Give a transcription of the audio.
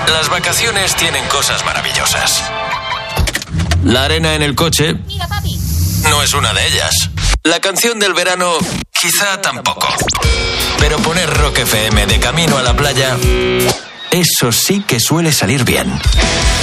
Las vacaciones tienen cosas maravillosas. La arena en el coche Mira, papi, no es una de ellas. La canción del verano quizá tampoco. Pero poner Rock FM de camino a la playa, eso sí que suele salir bien.